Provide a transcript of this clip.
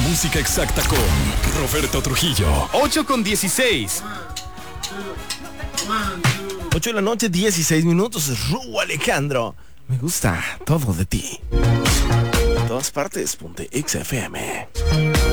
música exacta con Roberto Trujillo. 8:16. 8 de la noche, 16 minutos. Ru Alejandro. Me gusta todo de ti. En todas partes, ponte XFM.